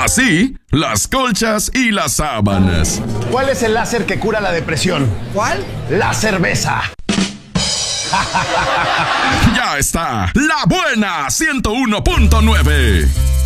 Así, las colchas y las sábanas. ¿Cuál es el láser que cura la depresión? ¿Cuál? La cerveza. Ya está, La Buena 101.9.